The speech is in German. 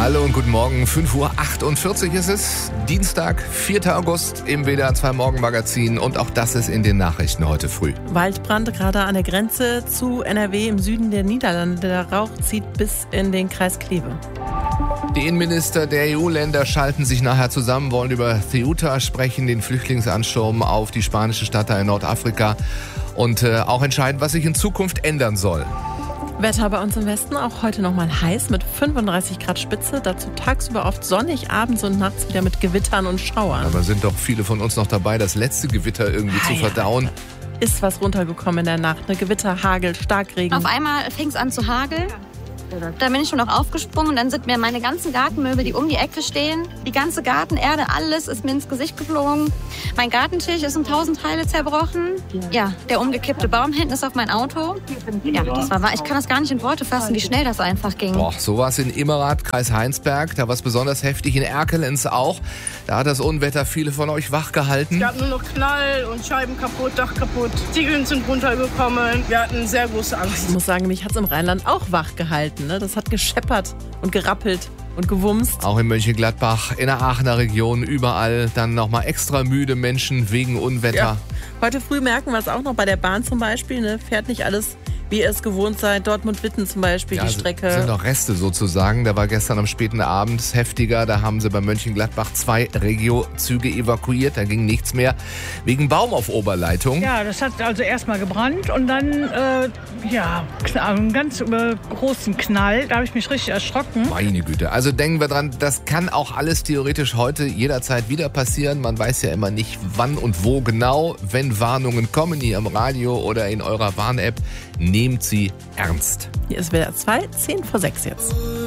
Hallo und guten Morgen, 5:48 Uhr ist es, Dienstag, 4. August im WDR 2 Morgenmagazin und auch das ist in den Nachrichten heute früh. Waldbrand gerade an der Grenze zu NRW im Süden der Niederlande. Der Rauch zieht bis in den Kreis Kleve. Die Innenminister der EU-Länder schalten sich nachher zusammen, wollen über Ceuta sprechen, den Flüchtlingsansturm auf die spanische Stadt da in Nordafrika und auch entscheiden, was sich in Zukunft ändern soll. Wetter bei uns im Westen auch heute nochmal heiß mit 35 Grad Spitze. Dazu tagsüber oft sonnig, abends und nachts wieder mit Gewittern und Schauern. Aber sind doch viele von uns noch dabei, das letzte Gewitter irgendwie zu verdauen. Ist was runtergekommen in der Nacht. Eine Gewitter, Hagel, Starkregen. Auf einmal fing es an zu hageln. Da bin ich schon noch aufgesprungen und dann sind mir meine ganzen Gartenmöbel, die um die Ecke stehen, die ganze Gartenerde, alles ist mir ins Gesicht geflogen. Mein Gartentisch ist in 1000 Teile zerbrochen. Ja, der umgekippte Baum hinten ist auf mein Auto. Ja, das war wahr. Ich kann das gar nicht in Worte fassen, wie schnell das einfach ging. Boah, so war es in Immerath, Kreis Heinsberg. Da war es besonders heftig, in Erkelenz auch. Da hat das Unwetter viele von euch wach gehalten. Es gab nur noch Knall und Scheiben kaputt, Dach kaputt. Ziegeln sind runtergekommen. Wir hatten sehr große Angst. Ich muss sagen, mich hat es im Rheinland auch wach gehalten. Das hat gescheppert und gerappelt und gewumst. Auch in Mönchengladbach, in der Aachener Region, überall dann nochmal extra müde Menschen wegen Unwetter. Ja. Heute früh merken wir es auch noch bei der Bahn zum Beispiel. Fährt nicht alles, wie ihr es gewohnt seid. Dortmund-Witten zum Beispiel, die Strecke. Das sind noch Reste sozusagen. Da war gestern am späten Abend heftiger. Da haben sie bei Mönchengladbach 2 Regio-Züge evakuiert. Da ging nichts mehr wegen Baum auf Oberleitung. Ja, das hat also erstmal gebrannt und dann einen ganz großen Knall. Da habe ich mich richtig erschrocken. Meine Güte. Also denken wir dran, das kann auch alles theoretisch heute jederzeit wieder passieren. Man weiß ja immer nicht, wann und wo genau. Wenn Warnungen kommen, hier im Radio oder in eurer Warn-App, nehmt sie ernst. Hier ist WDR 2, 5:50 jetzt.